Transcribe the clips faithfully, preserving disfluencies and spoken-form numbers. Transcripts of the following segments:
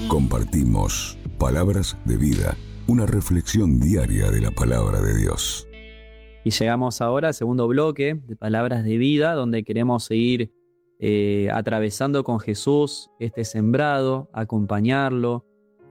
Compartimos Palabras de Vida, una reflexión diaria de la Palabra de Dios. Y llegamos ahora al segundo bloque de Palabras de Vida, donde queremos seguir eh, atravesando con Jesús este sembrado, acompañarlo,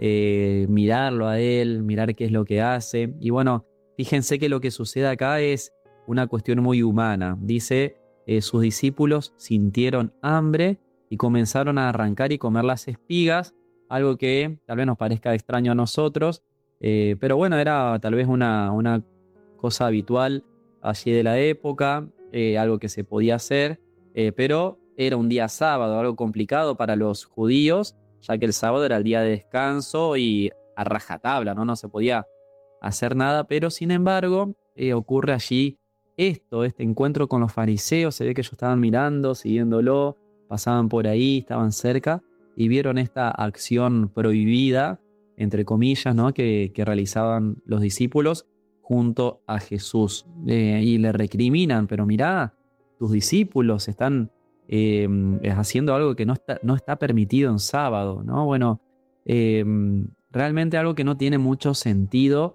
eh, mirarlo a Él, mirar qué es lo que hace. Y bueno, fíjense que lo que sucede acá es una cuestión muy humana. Dice, eh, sus discípulos sintieron hambre y comenzaron a arrancar y comer las espigas, algo que tal vez nos parezca extraño a nosotros, eh, pero bueno, era tal vez una, una cosa habitual allí de la época, eh, algo que se podía hacer, eh, pero era un día sábado, algo complicado para los judíos, ya que el sábado era el día de descanso y a rajatabla, ¿no? No se podía hacer nada, pero sin embargo eh, ocurre allí esto, este encuentro con los fariseos. Se ve que ellos estaban mirando, siguiéndolo, pasaban por ahí, estaban cerca y vieron esta acción prohibida, entre comillas, ¿no? que, que realizaban los discípulos junto a Jesús, eh, y le recriminan, pero mirá, tus discípulos están eh, haciendo algo que no está, no está permitido en sábado, ¿no? Bueno, eh, realmente algo que no tiene mucho sentido,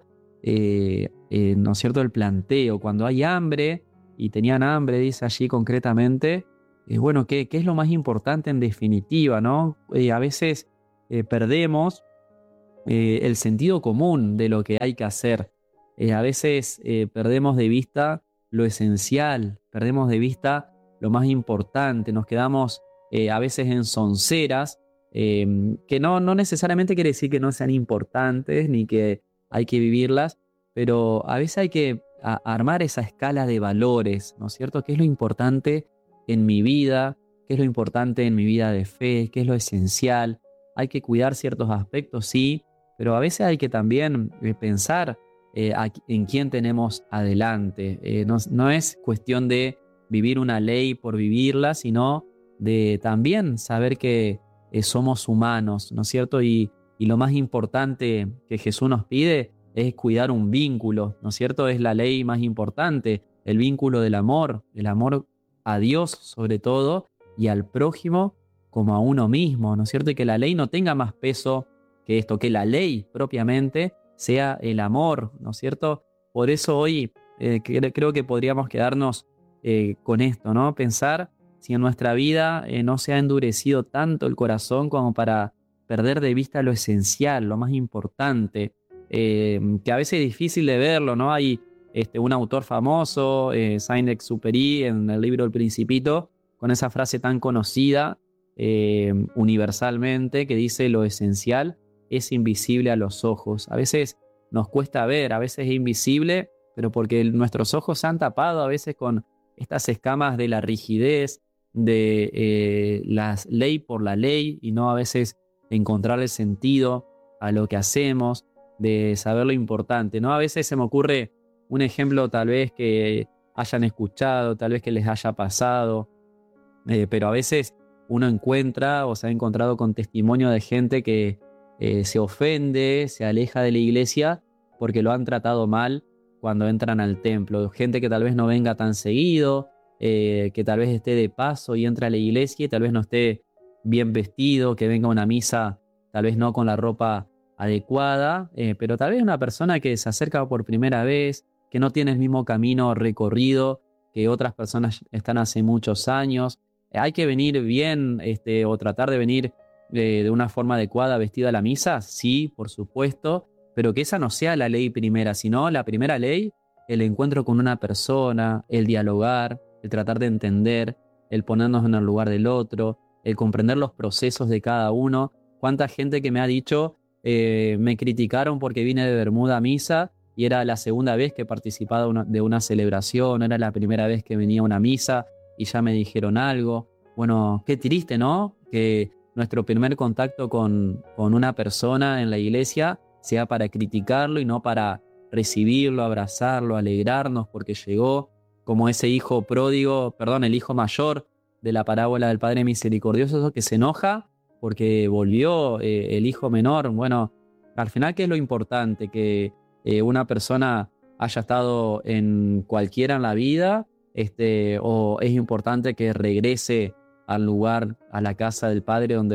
eh, eh, ¿no es cierto?, el planteo. Cuando hay hambre, y tenían hambre, dice allí concretamente, eh, bueno, ¿qué, ¿qué es lo más importante en definitiva, ¿no? Eh, a veces eh, perdemos eh, el sentido común de lo que hay que hacer. Eh, a veces eh, perdemos de vista lo esencial, perdemos de vista lo más importante, nos quedamos eh, a veces en sonceras, eh, que no, no necesariamente quiere decir que no sean importantes ni que hay que vivirlas, pero a veces hay que a, armar esa escala de valores, ¿no es cierto? ¿Qué es lo importante en mi vida? ¿Qué es lo importante en mi vida de fe? ¿Qué es lo esencial? Hay que cuidar ciertos aspectos, sí, pero a veces hay que también eh, pensar eh, a, en quién tenemos adelante. Eh, no, no es cuestión de vivir una ley por vivirla, sino de también saber que eh, somos humanos, ¿no es cierto? Y, y lo más importante que Jesús nos pide es cuidar un vínculo, ¿no es cierto? Es la ley más importante, el vínculo del amor, el amor a Dios sobre todo y al prójimo como a uno mismo, ¿no es cierto? Y que la ley no tenga más peso que esto, que la ley propiamente sea el amor, ¿no es cierto? Por eso hoy eh, creo que podríamos quedarnos eh, con esto, ¿no? Pensar si en nuestra vida eh, no se ha endurecido tanto el corazón como para perder de vista lo esencial, lo más importante, eh, que a veces es difícil de verlo, ¿no? Hay este, un autor famoso, eh, Saint-Exupéry, en el libro El Principito, con esa frase tan conocida eh, universalmente, que dice: lo esencial es invisible a los ojos. A veces nos cuesta ver, a veces es invisible, pero porque nuestros ojos se han tapado a veces con estas escamas de la rigidez, de eh, la ley por la ley, y no a veces encontrar el sentido a lo que hacemos, de saber lo importante, ¿no? A veces se me ocurre un ejemplo tal vez que hayan escuchado, tal vez que les haya pasado, eh, pero a veces uno encuentra o se ha encontrado con testimonio de gente que eh, se ofende, se aleja de la iglesia porque lo han tratado mal cuando entran al templo. Gente que tal vez no venga tan seguido, eh, que tal vez esté de paso y entra a la iglesia y tal vez no esté bien vestido, que venga a una misa tal vez no con la ropa adecuada, eh, pero tal vez una persona que se acerca por primera vez, que no tiene el mismo camino recorrido que otras personas están hace muchos años. Eh, hay que venir bien este, o tratar de venir eh, de una forma adecuada vestida a la misa, sí, por supuesto, pero que esa no sea la ley primera, sino la primera ley, el encuentro con una persona, el dialogar, el tratar de entender, el ponernos en el lugar del otro, el comprender los procesos de cada uno. Cuánta gente que me ha dicho, eh, me criticaron porque vine de bermuda a misa y era la segunda vez que participaba de una, de una celebración, era la primera vez que venía a una misa y ya me dijeron algo. Bueno, qué triste, ¿no? Que nuestro primer contacto con, con una persona en la iglesia sea para criticarlo y no para recibirlo, abrazarlo, alegrarnos porque llegó, como ese hijo pródigo, perdón, el hijo mayor de la parábola del Padre Misericordioso, que se enoja porque volvió eh, el hijo menor. Bueno, al final, ¿qué es lo importante? Que eh, una persona haya estado en cualquiera en la vida, este, o es importante que regrese al lugar, a la casa del Padre donde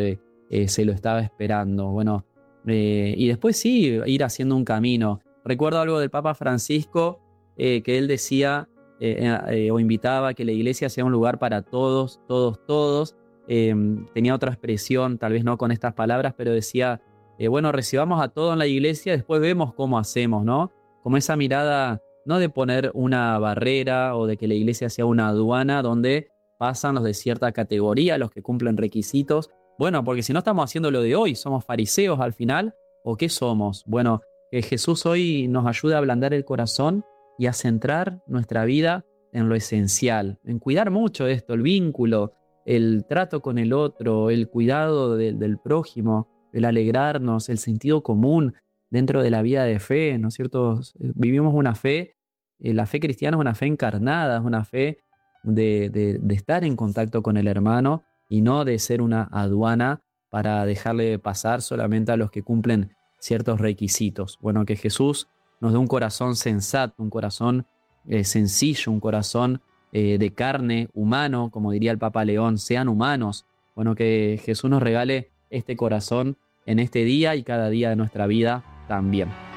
eh, se lo estaba esperando. Bueno, eh, y después sí, ir haciendo un camino. Recuerdo algo del Papa Francisco, eh, que él decía eh, eh, o invitaba a que la iglesia sea un lugar para todos, todos, todos. Eh, tenía otra expresión, tal vez no con estas palabras, pero decía, eh, bueno, recibamos a todos en la iglesia, después vemos cómo hacemos, ¿no? Como esa mirada, no de poner una barrera o de que la iglesia sea una aduana donde pasan los de cierta categoría, los que cumplen requisitos. Bueno, porque si no estamos haciendo lo de hoy, ¿somos fariseos al final? ¿O qué somos? Bueno, que Jesús hoy nos ayude a ablandar el corazón y a centrar nuestra vida en lo esencial, en cuidar mucho esto, el vínculo, el trato con el otro, el cuidado de, del prójimo, el alegrarnos, el sentido común dentro de la vida de fe, ¿no es cierto? Vivimos una fe, eh, la fe cristiana es una fe encarnada, es una fe de, de, de estar en contacto con el hermano y no de ser una aduana para dejarle pasar solamente a los que cumplen ciertos requisitos. Bueno, que Jesús nos dé un corazón sensato, un corazón eh, sencillo, un corazón eh, de carne, humano, como diría el Papa León, sean humanos. Bueno, que Jesús nos regale este corazón en este día y cada día de nuestra vida también.